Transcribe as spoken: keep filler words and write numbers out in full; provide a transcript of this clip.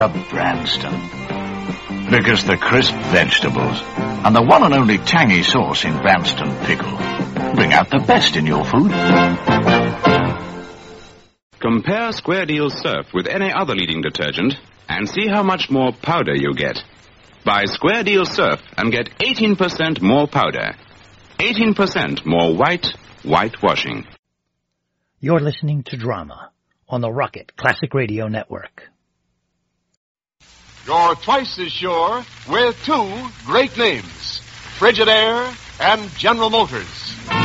Of Branston. Because the crisp vegetables and the one and only tangy sauce in Branston Pickle bring out the best in your food. Compare Square Deal Surf with any other leading detergent and see how much more powder you get. Buy Square Deal Surf and get eighteen percent more powder. eighteen percent more white, white washing. You're listening to Drama on the Rocket Classic Radio Network. You're twice as sure with two great names, Frigidaire and General Motors.